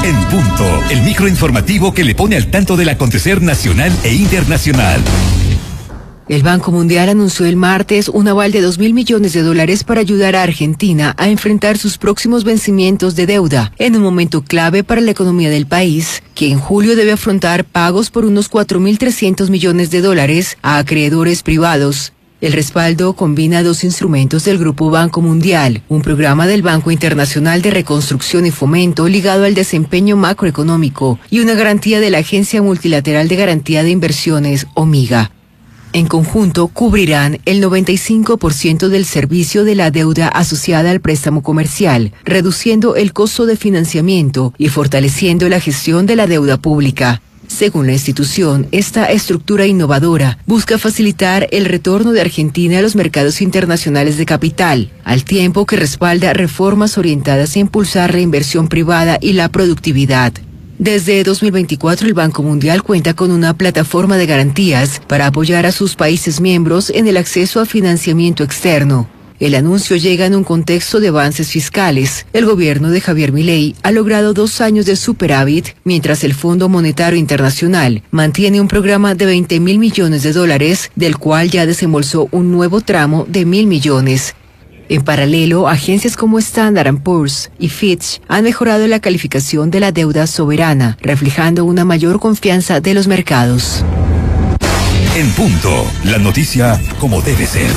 En Punto, el microinformativo que le pone al tanto del acontecer nacional e internacional. El Banco Mundial anunció el martes un aval de $2.000 millones para ayudar a Argentina a enfrentar sus próximos vencimientos de deuda, en un momento clave para la economía del país, que en julio debe afrontar pagos por unos $4.300 millones a acreedores privados. El respaldo combina dos instrumentos del Grupo Banco Mundial, un programa del Banco Internacional de Reconstrucción y Fomento ligado al desempeño macroeconómico y una garantía de la Agencia Multilateral de Garantía de Inversiones, OMIGA. En conjunto, cubrirán el 95% del servicio de la deuda asociada al préstamo comercial, reduciendo el costo de financiamiento y fortaleciendo la gestión de la deuda pública. Según la institución, esta estructura innovadora busca facilitar el retorno de Argentina a los mercados internacionales de capital, al tiempo que respalda reformas orientadas a impulsar la inversión privada y la productividad. Desde 2024, el Banco Mundial cuenta con una plataforma de garantías para apoyar a sus países miembros en el acceso a financiamiento externo. El anuncio llega en un contexto de avances fiscales. El gobierno de Javier Milei ha logrado 2 años de superávit, mientras el Fondo Monetario Internacional mantiene un programa de $20.000 millones, del cual ya desembolsó un nuevo tramo de $1.000 millones. En paralelo, agencias como Standard & Poor's y Fitch han mejorado la calificación de la deuda soberana, reflejando una mayor confianza de los mercados. En Punto, la noticia como debe ser.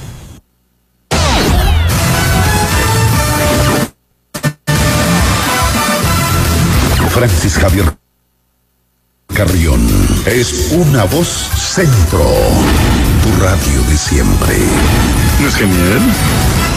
Francis Javier Carrión es una voz centro, tu radio de siempre. ¿No es genial?